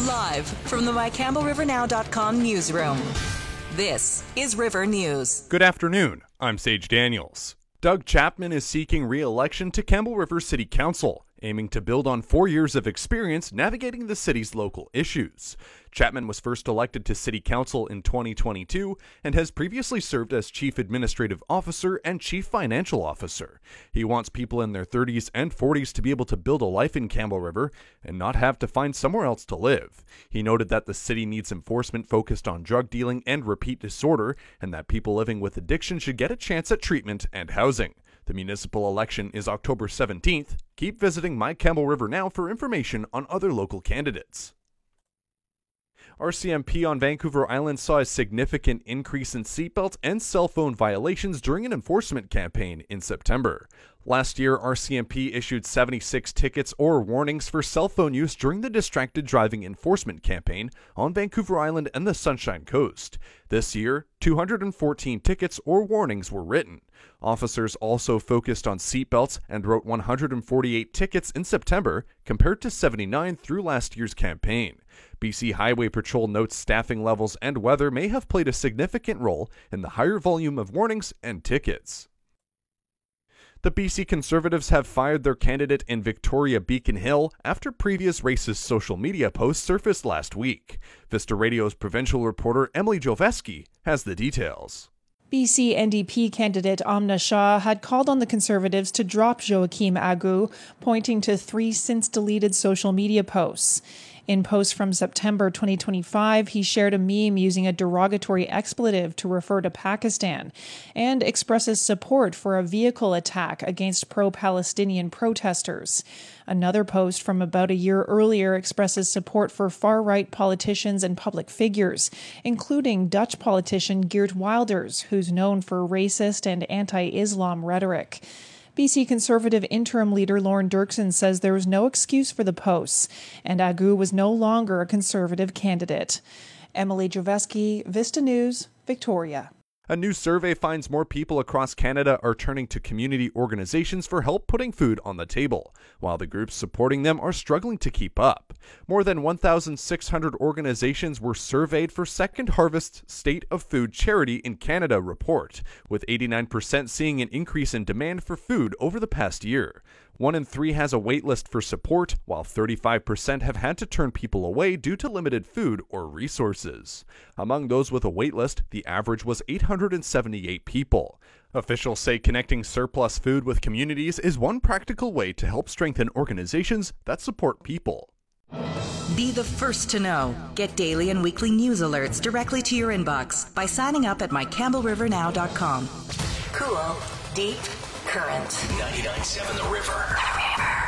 Live from the MyCampbellRiverNow.com newsroom. This is River News. Good afternoon. I'm Sage Daniels. Doug Chapman is seeking re-election to Campbell River City Council, aiming to build on 4 years of experience navigating the city's local issues. Chapman was first elected to City Council in 2022 and has previously served as Chief Administrative Officer and Chief Financial Officer. He wants people in their 30s and 40s to be able to build a life in Campbell River and not have to find somewhere else to live. He noted that the city needs enforcement focused on drug dealing and repeat disorder, and that people living with addiction should get a chance at treatment and housing. The municipal election is October 17th. Keep visiting My Campbell River Now for information on other local candidates. RCMP on Vancouver Island saw a significant increase in seatbelt and cell phone violations during an enforcement campaign in September. Last year, RCMP issued 76 tickets or warnings for cell phone use during the distracted driving enforcement campaign on Vancouver Island and the Sunshine Coast. This year, 214 tickets or warnings were written. Officers also focused on seatbelts and wrote 148 tickets in September, compared to 79 through last year's campaign. BC Highway Patrol notes staffing levels and weather may have played a significant role in the higher volume of warnings and tickets. The BC Conservatives have fired their candidate in Victoria Beacon Hill after previous racist social media posts surfaced last week. Vista Radio's provincial reporter Emily Joveski has the details. BC NDP candidate Amna Shah had called on the Conservatives to drop Joachim Agu, pointing to 3 since-deleted social media posts. In posts from September 2025, he shared a meme using a derogatory expletive to refer to Pakistan and expresses support for a vehicle attack against pro-Palestinian protesters. Another post from about a year earlier expresses support for far-right politicians and public figures, including Dutch politician Geert Wilders, who's known for racist and anti-Islam rhetoric. BC Conservative interim leader Lorne Dirksen says there was no excuse for the posts, and Agu was no longer a Conservative candidate. Emily Joveski, Vista News, Victoria. A new survey finds more people across Canada are turning to community organizations for help putting food on the table, while the groups supporting them are struggling to keep up. More than 1,600 organizations were surveyed for Second Harvest's State of Food Charity in Canada report, with 89% seeing an increase in demand for food over the past year. 1 in 3 has a wait list for support, while 35% have had to turn people away due to limited food or resources. Among those with a wait list, the average was 878 people. Officials say connecting surplus food with communities is one practical way to help strengthen organizations that support people. Be the first to know. Get daily and weekly news alerts directly to your inbox by signing up at MyCampbellRiverNow.com. Cool, deep, current. 99.7 The River.